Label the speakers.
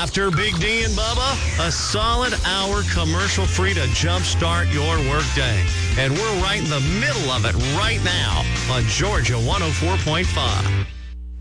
Speaker 1: After Big D and Bubba, a solid hour commercial-free to jumpstart your workday. And we're right in the middle of it right now on Georgia 104.5.